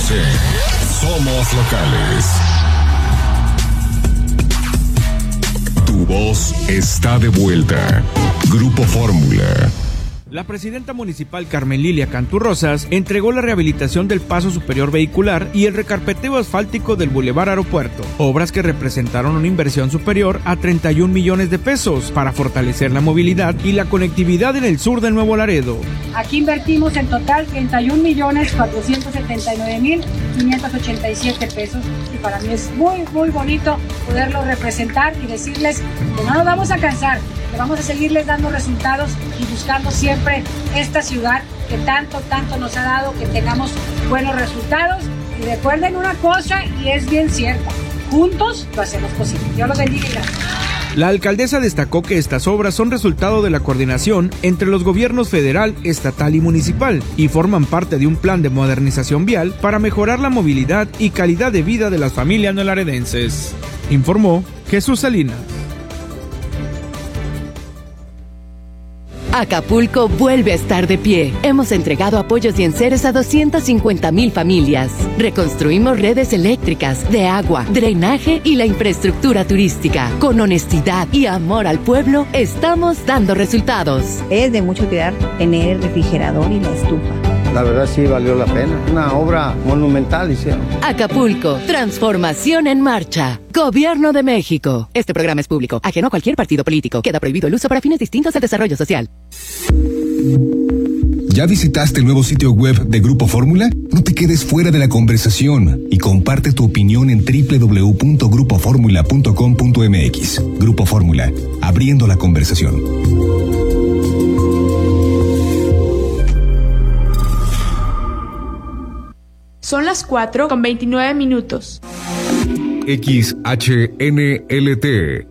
Estamos en Somos Locales. Tu voz está de vuelta. Grupo Fórmula. La presidenta municipal Carmen Lilia Cantú Rosas entregó la rehabilitación del paso superior vehicular y el recarpeteo asfáltico del Boulevard Aeropuerto, obras que representaron una inversión superior a 31 millones de pesos para fortalecer la movilidad y la conectividad en el sur de Nuevo Laredo. Aquí invertimos en total 31.479.587 pesos y para mí es muy bonito poderlo representar y decirles que no nos vamos a cansar, que vamos a seguirles dando resultados y buscando siempre esta ciudad que tanto nos ha dado, que tengamos buenos resultados. Y recuerden una cosa, y es bien cierta, juntos lo hacemos posible. Dios los bendiga y gracias. La alcaldesa destacó que estas obras son resultado de la coordinación entre los gobiernos federal, estatal y municipal y forman parte de un plan de modernización vial para mejorar la movilidad y calidad de vida de las familias neolaredenses. Informó Jesús Salinas. Acapulco vuelve a estar de pie. Hemos entregado apoyos y enseres a 250,000 familias. Reconstruimos redes eléctricas, de agua, drenaje y la infraestructura turística. Con honestidad y amor al pueblo, estamos dando resultados. Es de mucho cuidar tener el refrigerador y la estufa. La verdad sí valió la pena. Una obra monumental hicieron. Acapulco, transformación en marcha. Gobierno de México. Este programa es público, ajeno a cualquier partido político. Queda prohibido el uso para fines distintos al desarrollo social. ¿Ya visitaste el nuevo sitio web de Grupo Fórmula? No te quedes fuera de la conversación y comparte tu opinión en www.grupoformula.com.mx. Grupo Fórmula, abriendo la conversación. Son las 4:29. XHNLT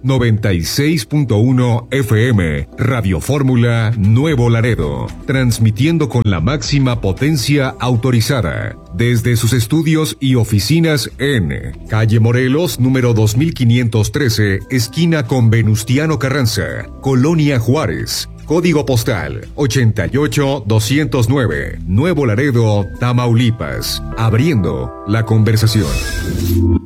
96.1 FM, Radio Fórmula Nuevo Laredo, transmitiendo con la máxima potencia autorizada, desde sus estudios y oficinas en Calle Morelos, número 2513, esquina con Venustiano Carranza, Colonia Juárez. Código postal 88209, Nuevo Laredo, Tamaulipas. Abriendo la conversación.